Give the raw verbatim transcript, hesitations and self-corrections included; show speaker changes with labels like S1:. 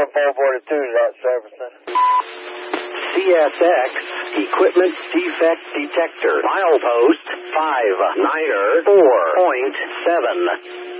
S1: four forty-two is out servicing.
S2: C S X Equipment Defect Detector. Milepost five niner four point seven.